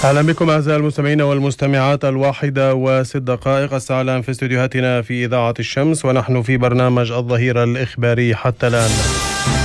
أهلا بكم أعزائي المستمعين والمستمعات. 1:06 الساعة الآن في استديوهاتنا في إذاعة الشمس، ونحن في برنامج الظهيرة الإخباري حتى الآن.